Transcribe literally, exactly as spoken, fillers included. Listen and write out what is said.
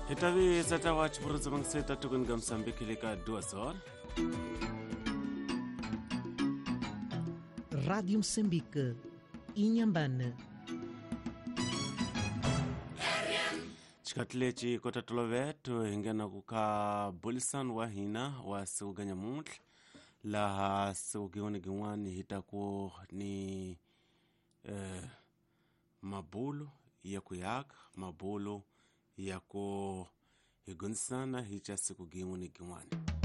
Itavi sata watch purza bang seta tukun gam Mozambique leka dua sol. Rádio Moçambique, Inhambane. Chikatlechi kota tulovetu hingena kuka bulisan wa hina wa siuganya mutl la siugioni giwani hitaku ni eh, mabulu ya kuyak mabulu ya ku higunsana hicha siku giwani giwani